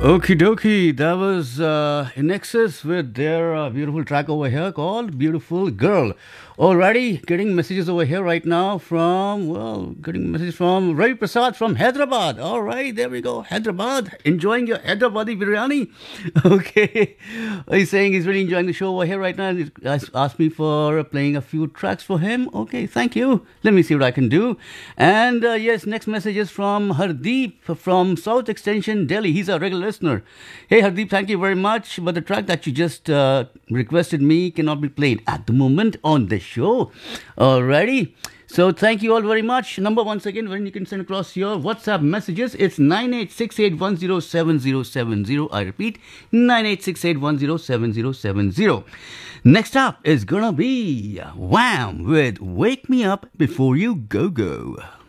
Okie dokie, that was In Excess with their beautiful track over here called Beautiful Girl. Alrighty, getting messages over here right now getting messages from Ravi Prasad from Hyderabad. Alright, there we go, Hyderabad. Enjoying your Hyderabadi biryani? Okay. He's saying he's really enjoying the show over here right now. He's asked me for playing a few tracks for him. Okay, thank you. Let me see what I can do. And yes, next message is from Hardeep from South Extension, Delhi. He's a regular listener. Hey Hardeep, thank you very much. But the track that you just requested me cannot be played at the moment on the show. Alrighty. So thank you all very much. Number once again, when you can send across your WhatsApp messages, it's 9868107070. I repeat, 9868107070. Next up is gonna be Wham with Wake Me Up Before You Go Go.